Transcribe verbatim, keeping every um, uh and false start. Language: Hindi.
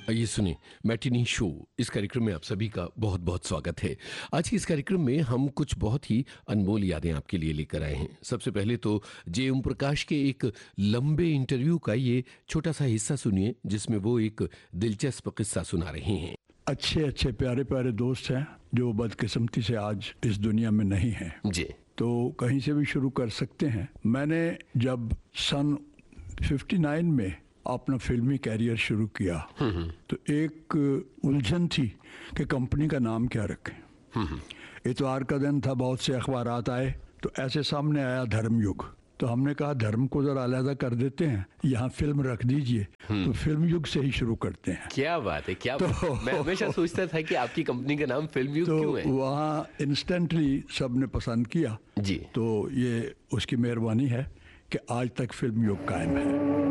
ये सुने मैटिनी शो, इस कार्यक्रम में आप सभी का बहुत बहुत स्वागत है। आज के इस कार्यक्रम में हम कुछ बहुत ही अनमोल यादें आपके लिए लेकर आए हैं। सबसे पहले तो जे ओम प्रकाश के एक लंबे इंटरव्यू का ये छोटा सा हिस्सा सुनिए, जिसमें वो एक दिलचस्प किस्सा सुना रहे हैं। अच्छे अच्छे प्यारे प्यारे दोस्त हैं जो बदकिस्मती से आज इस दुनिया में नहीं हैं जी। तो कहीं से भी शुरू कर सकते हैं। मैंने जब सन उनसठ में अपना फिल्मी कैरियर शुरू किया तो एक उलझन थी कि कंपनी का नाम क्या रखें। इतवार का दिन था, बहुत से अखबारात आए तो ऐसे सामने आया धर्मयुग। तो हमने कहा धर्म को जरा अलहदा कर देते हैं, यहाँ फिल्म रख दीजिए। तो फिल्म युग से ही शुरू करते हैं। क्या बात है, क्या तो, बात। मैं हमेशा सोचता था कि आपकी कंपनी का नाम फिल्म युग तो क्यों है। वहाँ इंस्टेंटली सबने पसंद किया जी। तो ये उसकी मेहरबानी है कि आज तक फिल्म युग कायम है।